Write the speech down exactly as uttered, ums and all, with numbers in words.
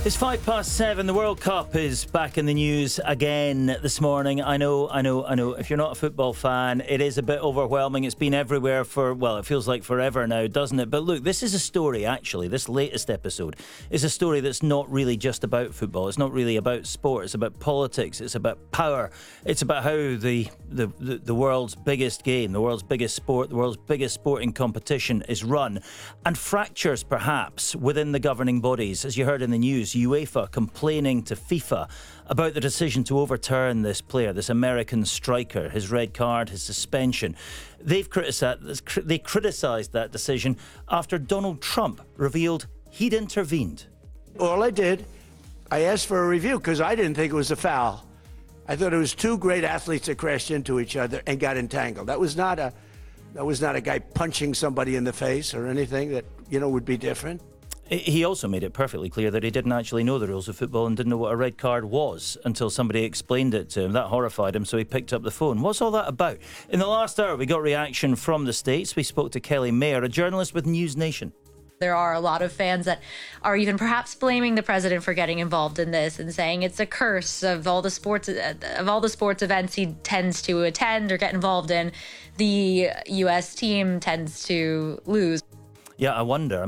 It's five past seven. The World Cup is back in the news again this morning. I know, I know, I know. If you're not a football fan, it is a bit overwhelming. It's been everywhere for, well, it feels like forever now, doesn't it? But look, this is a story, actually. This latest episode is a story that's not really just about football. It's not really about sport. It's about politics. It's about power. It's about how the, the, the, the world's biggest game, the world's biggest sport, the world's biggest sporting competition is run. And fractures, perhaps, within the governing bodies. As you heard in the news, UEFA complaining to FIFA about the decision to overturn this player, this American striker, his red card, his suspension. They've criticised, they criticised that decision after Donald Trump revealed he'd intervened. All I did, I asked for a review because I didn't think it was a foul. I thought it was two great athletes that crashed into each other and got entangled. That was not a, that was not a guy punching somebody in the face or anything that, you know, would be different. He also made it perfectly clear that he didn't actually know the rules of football and didn't know what a red card was until somebody explained it to him. That horrified him, so he picked up the phone. What's all that about? In the last hour, we got reaction from the States. We spoke to Kelly Mayer, a journalist with News Nation. There are a lot of fans that are even perhaps blaming the president for getting involved in this and saying it's a curse of all the sports of all the sports events he tends to attend or get involved in. The U S team tends to lose. Yeah, I wonder.